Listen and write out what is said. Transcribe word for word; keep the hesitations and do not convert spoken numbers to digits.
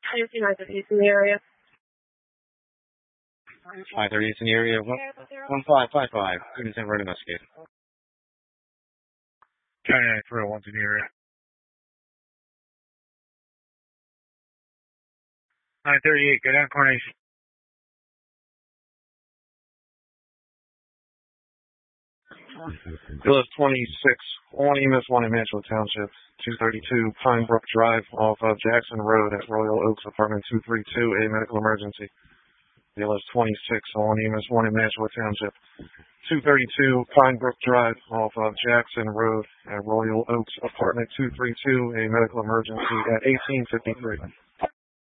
nine thirty in the area. five thirty in the area. one five five five. Students and road investigate. County nine three oh one's in the area. nine thirty-eight, go down Coronation. Village twenty-six, on E M S one in Mansfield Township, two thirty-two Pine Brook Drive off of Jackson Road at Royal Oaks, apartment two three two, a medical emergency. Village twenty-six, on E M S one in Mansfield Township, two thirty-two Pine Brook Drive off of Jackson Road at Royal Oaks, apartment two three two, a medical emergency at eighteen fifty-three.